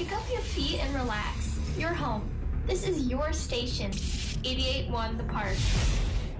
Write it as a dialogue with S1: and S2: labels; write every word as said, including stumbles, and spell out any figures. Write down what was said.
S1: Kick up your feet and relax. You're home. This is your station. eighty-eight point one The Park.